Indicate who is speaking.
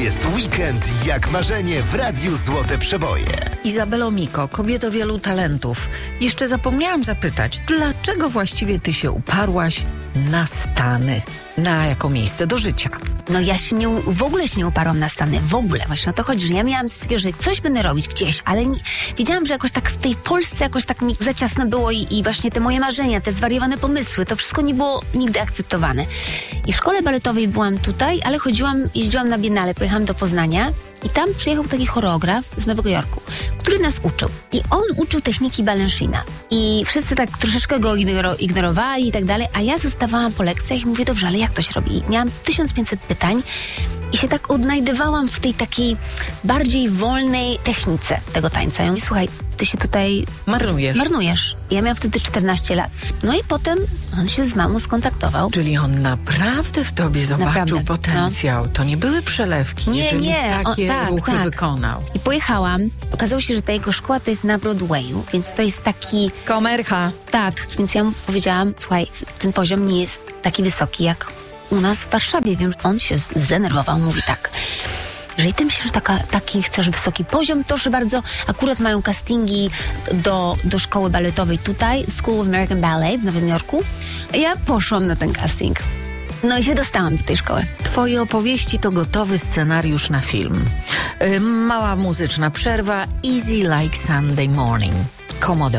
Speaker 1: jest weekend jak marzenie w Radiu Złote Przeboje.
Speaker 2: Izabelo Miko, kobieto wielu talentów. Jeszcze zapomniałam zapytać, dlaczego właściwie ty się uparłaś na Stany? Na jako miejsce do życia?
Speaker 3: No ja się w ogóle się nie uparłam na Stany. W ogóle. Właśnie o to chodzi, że ja miałam coś takiego, że coś będę robić gdzieś, ale wiedziałam, że jakoś tak w tej Polsce jakoś tak mi za ciasno było i właśnie te moje marzenia, te zwariowane pomysły, to wszystko nie było nigdy akceptowane. I w szkole baletowej byłam tutaj, ale jeździłam na Biennale, pojechałam do Poznania i tam przyjechał taki choreograf z Nowego Jorku, który nas uczył. I on uczył techniki Balanchina. I wszyscy tak troszeczkę go ignorowali i tak dalej, a ja zostawałam po lekcjach i mówię, dobrze, ale jak to się robi? I miałam 1500 pytań i się tak odnajdywałam w tej takiej bardziej wolnej technice tego tańca. Ja mówię, słuchaj, ty się tutaj marnujesz. Ja miałam wtedy 14 lat. No i potem on się z mamą skontaktował.
Speaker 2: Czyli on naprawdę w tobie zobaczył potencjał. No. To nie były przelewki, jeżeli takie ruchy wykonał.
Speaker 3: I pojechałam. Okazało się, że ta jego szkoła to jest na Broadwayu, więc to jest taki...
Speaker 2: Komercha. Tak.
Speaker 3: Więc ja mu powiedziałam, słuchaj, ten poziom nie jest taki wysoki jak u nas w Warszawie. Wiem, on się zdenerwował, mówi tak. Jeżeli ty myślisz, że taki chcesz wysoki poziom, to proszę bardzo, akurat mają castingi do szkoły baletowej tutaj, School of American Ballet w Nowym Jorku. Ja poszłam na ten casting. No i się dostałam do tej szkoły.
Speaker 2: Twoje opowieści to gotowy scenariusz na film. Mała muzyczna przerwa, Easy Like Sunday Morning. Komodo.